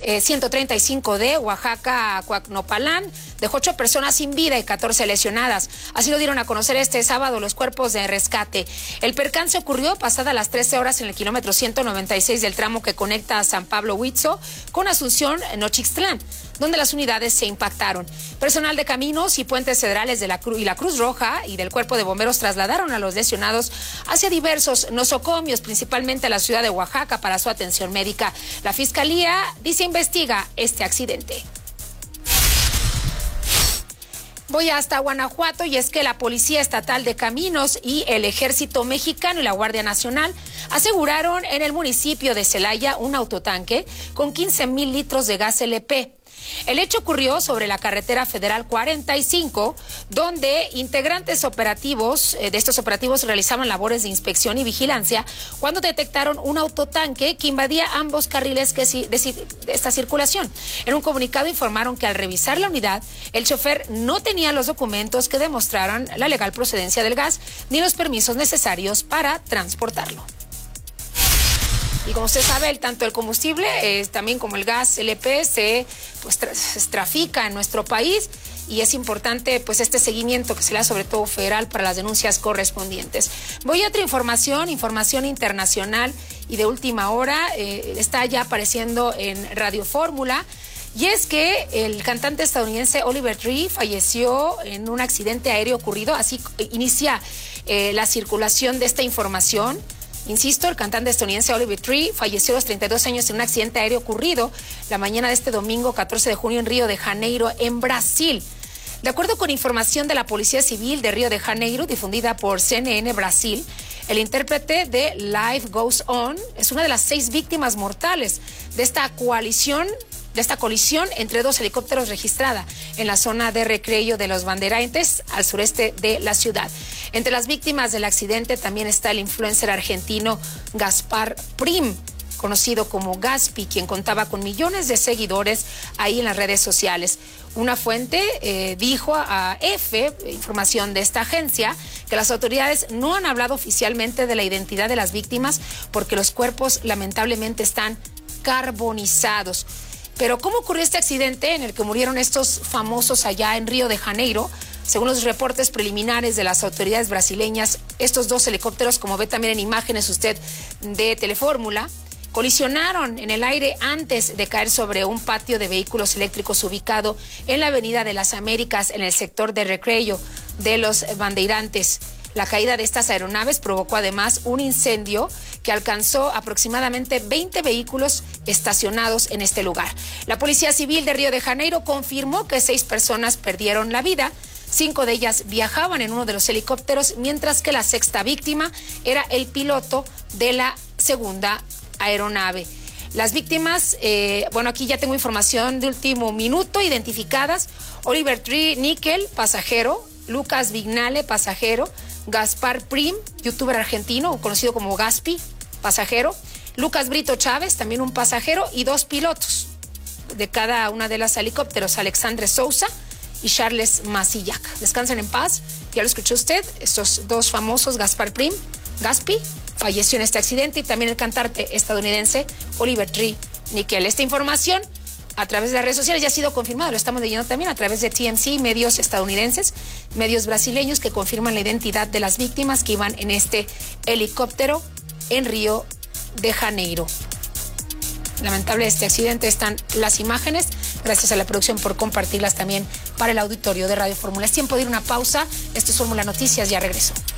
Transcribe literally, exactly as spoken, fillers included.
eh, ciento treinta y cinco D, Oaxaca, Cuacnopalán, dejó ocho personas sin vida y catorce lesionadas. Así lo dieron a conocer este sábado los cuerpos de rescate. El percance ocurrió pasada las trece horas en el kilómetro ciento noventa y seis del tramo que conecta a San Pablo Huitzo con Asunción, Nochixtlán, donde las unidades se impactaron. Personal de Caminos y Puentes Federales de la Cruz y la Cruz Roja y del Cuerpo de Bomberos trasladaron a los lesionados hacia diversos nosocomios, principalmente a la ciudad de Oaxaca, para su atención médica. La Fiscalía dice investiga este accidente. Voy hasta Guanajuato y es que la Policía Estatal de Caminos y el Ejército Mexicano y la Guardia Nacional aseguraron en el municipio de Celaya un autotanque con quince mil litros de gas L P. El hecho ocurrió sobre la carretera federal cuarenta y cinco, donde integrantes operativos eh, de estos operativos realizaban labores de inspección y vigilancia cuando detectaron un autotanque que invadía ambos carriles que si, de, de esta circulación. En un comunicado informaron que al revisar la unidad, el chofer no tenía los documentos que demostraran la legal procedencia del gas ni los permisos necesarios para transportarlo. Y como usted sabe, el, tanto el combustible eh, también como el gas L P se, pues, tra se trafica en nuestro país y es importante pues este seguimiento que se le da sobre todo federal para las denuncias correspondientes. Voy a otra información, información internacional y de última hora, eh, está ya apareciendo en Radio Fórmula. Y es que el cantante estadounidense Oliver Tree falleció en un accidente aéreo ocurrido, así inicia eh, la circulación de esta información. Insisto, el cantante estadounidense Oliver Tree falleció a los treinta y dos años en un accidente aéreo ocurrido la mañana de este domingo catorce de junio en Río de Janeiro, en Brasil. De acuerdo con información de la Policía Civil de Río de Janeiro, difundida por C N N Brasil, el intérprete de Life Goes On es una de las seis víctimas mortales de esta coalición de esta colisión entre dos helicópteros registrada en la zona de recreo de los Bandeirantes al sureste de la ciudad. Entre las víctimas del accidente también está el influencer argentino Gaspar Prim, conocido como Gaspi, quien contaba con millones de seguidores ahí en las redes sociales. Una fuente eh, dijo a F, información de esta agencia, que las autoridades no han hablado oficialmente de la identidad de las víctimas porque los cuerpos lamentablemente están carbonizados. Pero ¿cómo ocurrió este accidente en el que murieron estos famosos allá en Río de Janeiro? Según los reportes preliminares de las autoridades brasileñas, estos dos helicópteros, como ve también en imágenes usted de Telefórmula, colisionaron en el aire antes de caer sobre un patio de vehículos eléctricos ubicado en la Avenida de las Américas, en el sector de recreo de los Bandeirantes. La caída de estas aeronaves provocó además un incendio que alcanzó aproximadamente veinte vehículos estacionados en este lugar. La Policía Civil de Río de Janeiro confirmó que seis personas perdieron la vida. Cinco de ellas viajaban en uno de los helicópteros, mientras que la sexta víctima era el piloto de la segunda aeronave. Las víctimas, eh, bueno, aquí ya tengo información de último minuto, identificadas: Oliver Tree Nickel, pasajero; Lucas Vignale, pasajero; Gaspar Prim, youtuber argentino, conocido como Gaspi, pasajero; Lucas Brito Chávez, también un pasajero; y dos pilotos de cada una de las helicópteros, Alexandre Sousa y Charles Masillac. Descansen en paz. Ya lo escuchó usted, estos dos famosos, Gaspar Prim, Gaspi, falleció en este accidente, y también el cantante estadounidense Oliver Tree Nickel. Esta información a través de las redes sociales ya ha sido confirmado, lo estamos leyendo también a través de T M C, medios estadounidenses, medios brasileños que confirman la identidad de las víctimas que iban en este helicóptero en Río de Janeiro. Lamentable este accidente, están las imágenes. Gracias a la producción por compartirlas también para el auditorio de Radio Fórmula. Es tiempo de ir a una pausa. Esto es Fórmula Noticias, ya regreso.